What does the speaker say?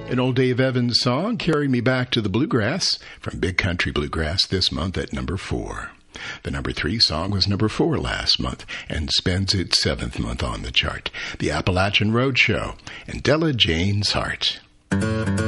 An old Dave Evans song, Carry Me Back to the Bluegrass, from Big Country Bluegrass this month at number 4. The number 3 song was number 4 last month and spends its 7th month on the chart. The Appalachian Road Show and Della Jane's Heart.